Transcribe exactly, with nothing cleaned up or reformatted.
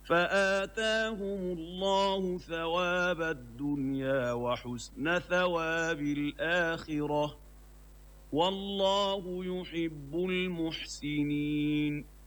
فآتاهم الله ثواب الدنيا وحسن ثواب الآخرة والله يحب المحسنين.